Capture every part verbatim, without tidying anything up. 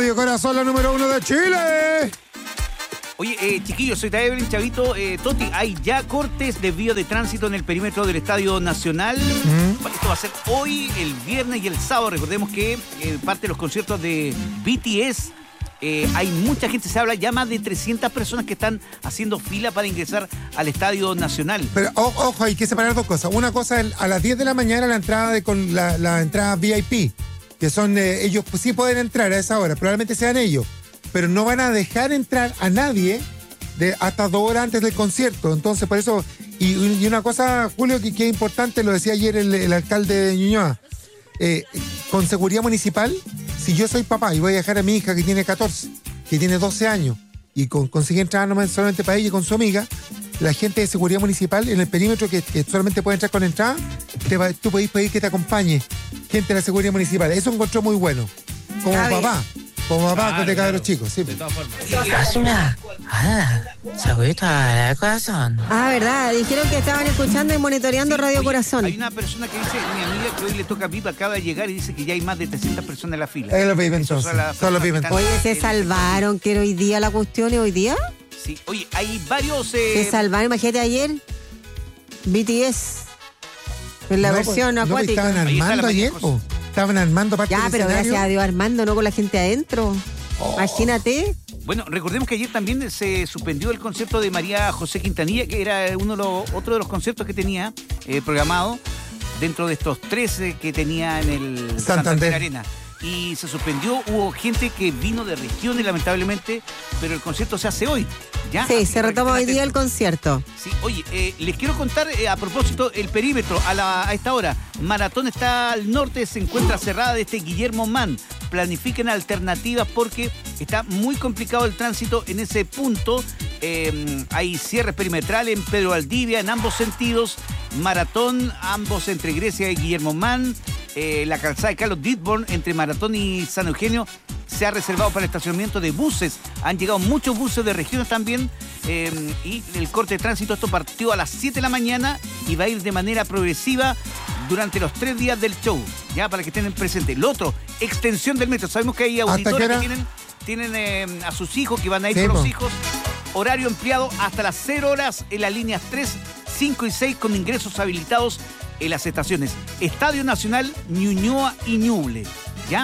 Radio Corazón, la número uno de Chile. Oye, eh, chiquillos, soy Evelyn, Chavito, eh, Toti, hay ya cortes de vía de tránsito en el perímetro del Estadio Nacional. Mm. Esto va a ser hoy, el viernes y el sábado. Recordemos que eh, parte de los conciertos de B T S, eh, hay mucha gente, se habla ya más de trescientas personas que están haciendo fila para ingresar al Estadio Nacional. Pero o, ojo, hay que separar dos cosas. Una cosa es a las diez de la mañana la entrada de con la, la entrada V I P, que son, eh, ellos pues, sí pueden entrar a esa hora, probablemente sean ellos. Pero no van a dejar entrar a nadie de hasta dos horas antes del concierto. Entonces, por eso, y, y una cosa, Julio, que, que es importante, lo decía ayer el, el alcalde de Ñuñoa, eh, con seguridad municipal, si yo soy papá y voy a dejar a mi hija que tiene catorce, que tiene doce años, y con, consigue entrar no solamente para ella y con su amiga, la gente de seguridad municipal, en el perímetro que, que solamente puede entrar con entrada, te va, tú podés pedir que te acompañe gente de la seguridad municipal. Eso encontró muy bueno, como A papá. ver. Como papá, Claro, de claro. los chicos, sí. De todas formas. Basura. Ah, Sagüito al corazón. Ah, verdad, dijeron que estaban escuchando y monitoreando Sí, Radio oye, Corazón. Hay una persona que dice, mi amiga que hoy le toca VIP, acaba de llegar y dice que ya hay más de trescientas personas en la fila. Ahí lo viven Esos entonces. son las Son los personas viven. que están Oye, se en- salvaron, que era hoy día la cuestión, ¿y hoy día? Sí, oye, hay varios... Eh, Se salvaron, imagínate ayer, B T S, en la No, versión pues, no, pues, acuática. estaban Ahí está armando la ayer, mayor cosa. po. Estaban armando parte Ya, del pero escenario. gracias a Dios Armando, no con la gente adentro. Oh. Imagínate. Bueno, recordemos que ayer también se suspendió el concierto de María José Quintanilla, que era uno de los, otro de los conciertos que tenía eh, programado dentro de estos trece que tenía en el Santander. Santander Arena. Y se suspendió, hubo gente que vino de regiones, lamentablemente, pero el concierto se hace hoy. ¿ya? Sí, Así se que retoma hoy estén día el atentos. concierto. Sí, oye, eh, les quiero contar eh, a propósito el perímetro a, la, a esta hora. Maratón está al norte, se encuentra cerrada desde Guillermo Mann. Planifiquen alternativas porque está muy complicado el tránsito en ese punto. Eh, hay cierres perimetrales en Pedro Valdivia en ambos sentidos. Maratón, ambos entre Grecia y Guillermo Mann. Eh, la calzada de Carlos Ditborn entre Maratón y San Eugenio se ha reservado para el estacionamiento de buses. Han llegado muchos buses de regiones también. Eh, y el corte de tránsito, esto partió a las siete de la mañana y va a ir de manera progresiva durante los tres días del show, ya para que estén presentes. Lo otro, extensión del metro. Sabemos que hay ¿Hasta auditores qué que hora? tienen, tienen eh, a sus hijos, que van a ir Sí, con los po. hijos. Horario ampliado hasta las cero horas en las líneas tres, cinco y seis con ingresos habilitados en las estaciones Estadio Nacional, Ñuñoa y Ñuble, ¿ya?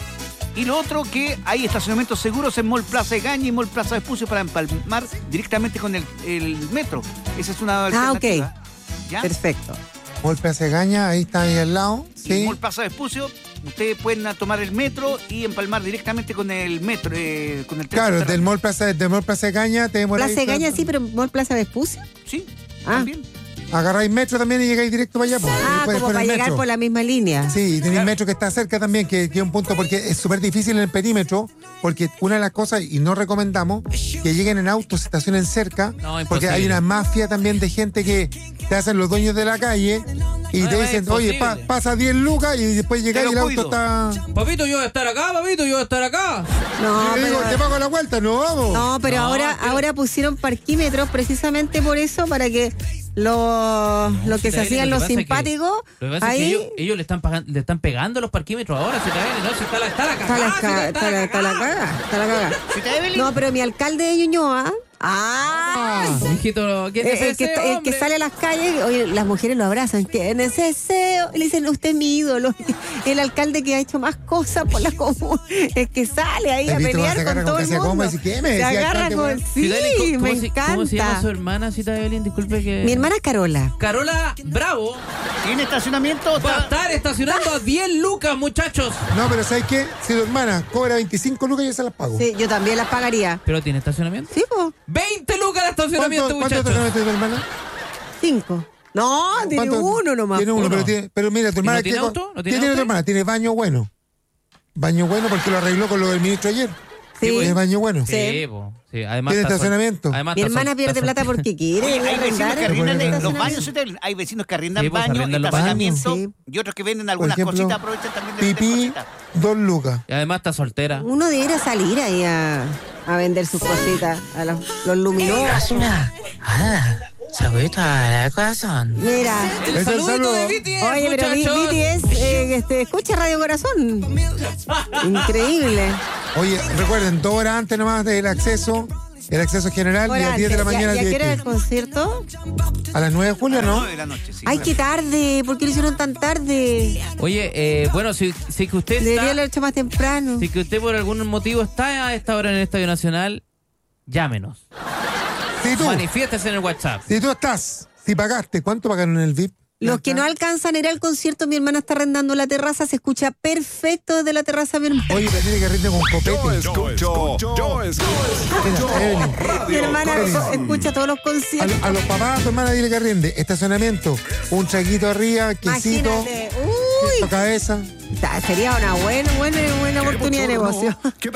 Y lo otro, que hay estacionamientos seguros en Mall Plaza de Gaña y Mall Plaza de Espucio para empalmar directamente con el, el metro. Esa es una Ah, alternativa. ¿Ya? Perfecto. Golpe se gaña, ahí está ahí al lado. Y Sí. Mall Plaza de Espucio, ustedes pueden tomar el metro y empalmar directamente con el metro, eh, con el tren Claro, subterráneo. del Mall Plaza, del Mall Plaza de Gaña te demoráis. Plaza de Gaña sí, pero Mall Plaza Vespucio. Sí, Ah. también. Agarráis metro también y llegáis directo para allá. po. Ah, Después- como después para del llegar metro. por la misma línea. Sí, y tenéis Claro. metro que está cerca también, que, que es un punto, porque es súper difícil en el perímetro, porque una de las cosas, y no recomendamos, que lleguen en autos, se estacionen cerca, No, porque imposible. hay una mafia también de gente que te hacen los dueños de la calle y No, te es dicen, oye, pa- imposible. pasa diez lucas y después llegáis y Te el lo auto cuido. está... Papito, yo voy a estar acá, papito, yo voy a estar acá. No, y le digo, pero, te pago la vuelta, no vamos. no, pero No, ahora, pero- ahora pusieron parquímetros precisamente por eso, para que los lo que Si se te hacían ven, los lo que pasa es que- simpáticos, Lo que pasa ahí es que ellos, ellos le, están pagan- le están pegando los parquímetros ahora, se te ven, ¿no? Si está la, está la está cagada, la, si ca- está está la- está la caga, está la caga. ¿Sí te Evelyn? No, pero mi alcalde de Ñuñoa, ah, Mijito, ¿quién Eh, es el, que, ese está- el que hombre? sale a las calles, oye, las mujeres lo abrazan, ¿quién es ese? Y le dicen, usted es mi ídolo. El alcalde que ha hecho más cosas por la comuna, es que sale ahí ¿Has a visto cómo pelear se agarra con con todo el Casi mundo. Goma y dice, ¿qué me Se decía, agarra alcalde, con... weón? Sí, Cita Evelyn, ¿cómo- me cómo se- ¿Cómo se llama encanta. su hermana, Cita Evelyn? Disculpe que... Mi hermana es Carola. Carola Bravo ¿Tiene estacionamiento? va a Está- estar estacionando a diez lucas, muchachos. No, pero ¿sabes qué? Si tu hermana cobra veinticinco lucas, yo se las pago. Sí, yo también las pagaría. ¿Pero tiene estacionamiento? Sí, pues, veinte lucas de ¿Cuánto, estacionamiento, ¿cuánto muchachos. estacionamiento tiene tu hermana? cinco. No, tiene ¿Cuánto? uno nomás. Tiene uno, Uno. pero, tiene, pero mira, tu ¿Y no hermana... tiene ¿qué- auto? ¿No ¿Qué tiene tiene tu auto? hermana? Tiene baño bueno. Baño bueno porque lo arregló con lo del ministro ayer. Sí. Tiene baño bueno. Sí. Sí, po. Sí, además Tiene está sol- estacionamiento. además Mi está hermana sol- pierde está plata sol- porque quiere Oye, hay vecinos arrendar. que arriendan Pero los bueno, baños, ¿sí te Evelyn? Hay vecinos que arriendan Sí, pues, baños, arriendan los estacionamiento, baños. y otros que venden Por algunas ejemplo, cositas, aprovechan también de vender pipí, cositas. dos lucas. Y además está soltera. Uno debería salir ahí a, a vender sus cositas, a los, los luminosos. Basura. Ah, Sagüito al corazón. Mira. El Es el saludito saludo. de B T S, Oye, pero B- muchachos. B T S, eh, este, escucha Radio Corazón. Increíble. Oye, recuerden, dos horas antes nomás del acceso, el acceso general, y a Ahora, las diez de la mañana ¿Ya, el ya que era el V I P. concierto? A las nueve de julio, A las ¿no? nueve de la noche, sí. Ay, qué tarde. ¿Por qué lo hicieron tan tarde? Oye, eh, bueno, si, si que usted Debería está, haberlo hecho más temprano. si que usted por algún motivo está a esta hora en el Estadio Nacional, llámenos. Si tú, Manifiéstese en el WhatsApp. si tú estás, si pagaste, ¿cuánto pagaron en el V I P? Los que no alcanzan a ir al concierto, mi hermana está arrendando la terraza, se escucha perfecto desde la terraza, mi hermana. Oye, pero tiene que rinde con copete. Yo escucho, yo escucho. Mira, Evelyn, Mi hermana Evelyn. escucha todos los A, conciertos. lo- a los papás, a tu hermana, dile que rinde. Estacionamiento, un traguito arriba, quesito, Imagínate. Uy, cabeza. ta- sería una buena, buena, buena oportunidad de negocio. ¿Qué